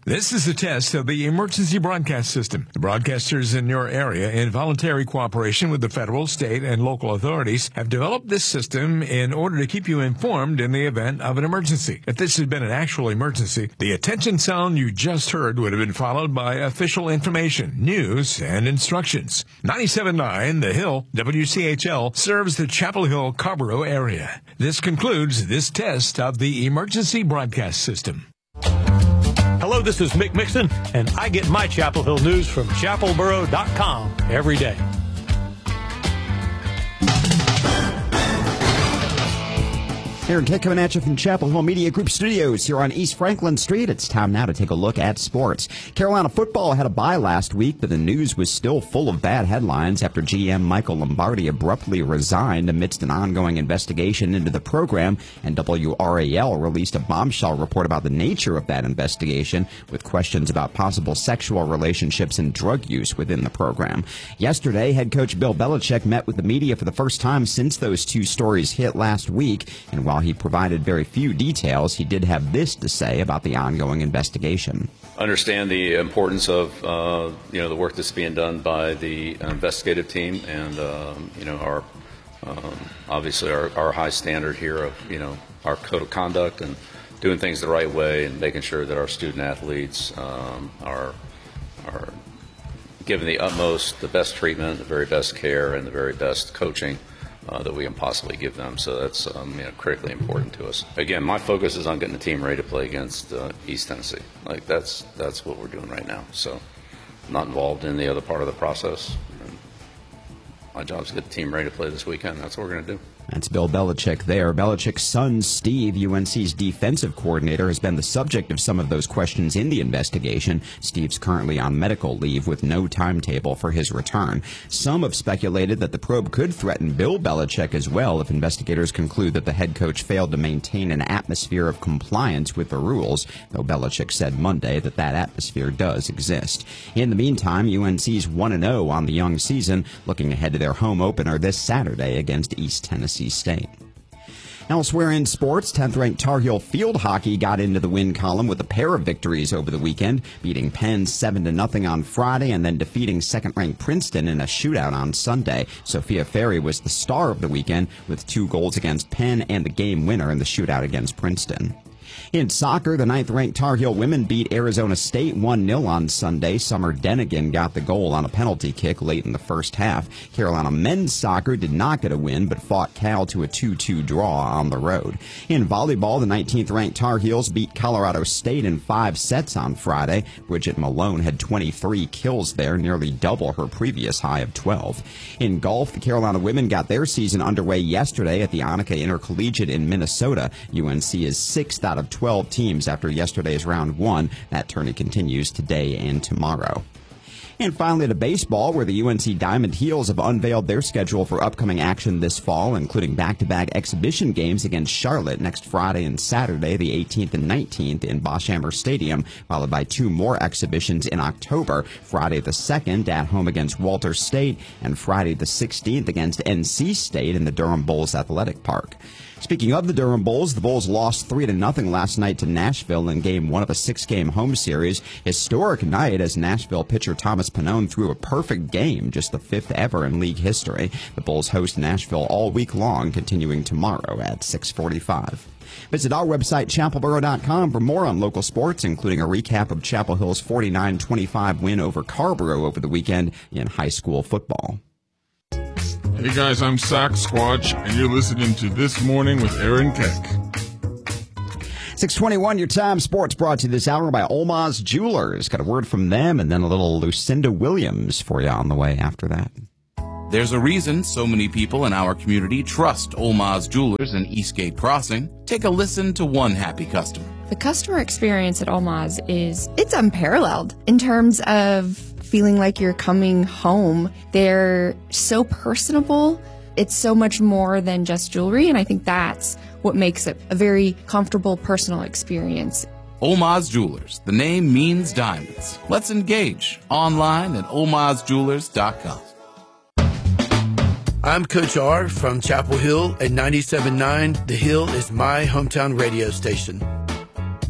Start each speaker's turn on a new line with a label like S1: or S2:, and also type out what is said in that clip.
S1: This is a test of the emergency broadcast system. The broadcasters in your area, in voluntary cooperation with the federal, state, and local authorities, have developed this system in order to keep you informed in the event of an emergency. If this had been an actual emergency, the attention sound you just heard would have been followed by official information, news, and instructions. 97.9 The Hill, WCHL, serves the Chapel Hill, Carrboro area. This concludes this test of the emergency broadcast system.
S2: Hello, this is Mick Mixon, and I get my Chapel Hill news from chapelboro.com every day.
S3: Aaron Kitt coming at you from Chapel Hill Media Group Studios here on East Franklin Street. It's time now to take a look at sports. Carolina football had a bye last week, but the news was still full of bad headlines after GM Michael Lombardi abruptly resigned amidst an ongoing investigation into the program, and WRAL released a bombshell report about the nature of that investigation with questions about possible sexual relationships and drug use within the program. Yesterday, head coach Bill Belichick met with the media for the first time since those two stories hit last week, and while he provided very few details, he did have this to say about the ongoing investigation.
S4: Understand the importance of the work that's being done by the investigative team, and our obviously our high standard here of our code of conduct and doing things the right way and making sure that our student athletes are given the best treatment, the very best care, and the very best coaching that we can possibly give them. So that's critically important to us. Again, my focus is on getting the team ready to play against East Tennessee. That's what we're doing right now. So I'm not involved in the other part of the process. And my job is to get the team ready to play this weekend. That's what we're going to do.
S3: That's Bill Belichick there. Belichick's son, Steve, UNC's defensive coordinator, has been the subject of some of those questions in the investigation. Steve's currently on medical leave with no timetable for his return. Some have speculated that the probe could threaten Bill Belichick as well if investigators conclude that the head coach failed to maintain an atmosphere of compliance with the rules, though Belichick said Monday that that atmosphere does exist. In the meantime, UNC's 1-0 on the young season, looking ahead to their home opener this Saturday against East Tennessee State. Elsewhere in sports, 10th-ranked Tar Heel field hockey got into the win column with a pair of victories over the weekend, beating Penn 7-0 on Friday and then defeating second-ranked Princeton in a shootout on Sunday. Sophia Ferry was the star of the weekend with 2 goals against Penn and the game winner in the shootout against Princeton. In soccer, the 9th-ranked Tar Heel women beat Arizona State 1-0 on Sunday. Summer Denigan got the goal on a penalty kick late in the first half. Carolina men's soccer did not get a win, but fought Cal to a 2-2 draw on the road. In volleyball, the 19th-ranked Tar Heels beat Colorado State in 5 sets on Friday. Bridget Malone had 23 kills there, nearly double her previous high of 12. In golf, the Carolina women got their season underway yesterday at the Annika Intercollegiate in Minnesota. UNC is 6th out of 12 teams after yesterday's round 1. That tourney continues today and tomorrow. And finally to baseball, where the UNC Diamond Heels have unveiled their schedule for upcoming action this fall, including back-to-back exhibition games against Charlotte next Friday and Saturday, the 18th and 19th in Boshammer Stadium, followed by 2 more exhibitions in October, Friday the 2nd at home against Walter State, and Friday the 16th against NC State in the Durham Bulls Athletic Park. Speaking of the Durham Bulls, the Bulls lost 3-0 last night to Nashville in Game 1 of a 6-game home series. Historic night as Nashville pitcher Thomas Pannone threw a perfect game, just the 5th ever in league history. The Bulls host Nashville all week long, continuing tomorrow at 6:45. Visit our website, chapelboro.com, for more on local sports, including a recap of Chapel Hill's 49-25 win over Carrboro over the weekend in high school football.
S5: Hey guys, I'm Sock Squatch, and you're listening to This Morning with Aaron Keck.
S3: 6:21, your time. Sports brought to you this hour by Olmaz Jewelers. Got a word from them, and then a little Lucinda Williams for you on the way after that.
S6: There's a reason so many people in our community trust Olmaz Jewelers in Eastgate Crossing. Take a listen to one happy customer.
S7: The customer experience at Olmaz it's unparalleled in terms of feeling like you're coming home. They're so personable. It's so much more than just jewelry, and I think that's what makes it a very comfortable, personal experience.
S6: Olmaz Jewelers. The name means diamonds. Let's engage online at olmazjewelers.com.
S8: I'm Coach R from Chapel Hill at 97.9. The Hill is my hometown radio station.